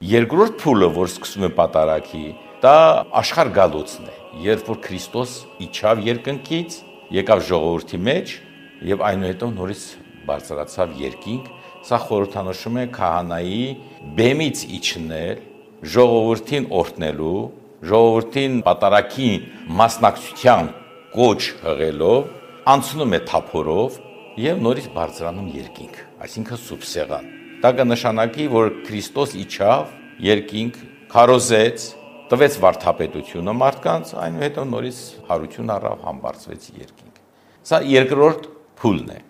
Երկրորդ փուլը, որ սկսում է պատարագի, դա աշխարհ գալոցն է, երբ որ Քրիստոս իջավ երկնքից, եկավ ժողովրդի մեջ եւ այնուհետեւ նորից բարձրացավ երկինք։ Սա խորհրդանշում է քահանայի բեմից իջնել, ժողովրդին օրհնելու, ժողովրդին պատարագի մասնակցության կոչ հղելով, անցնում է թափորով եւ նորից բարձրանում երկինք, այսինքն սուրբ սեղան։ Դա կնշանակի, որ Քրիստոս իջավ երկինք, քարոզեց, տվեց վարդապետությունը մարդկանց, այնուհետև նորից հարություն առավ, համբարձվեց երկինք։ Սա երկրորդ փուլն է։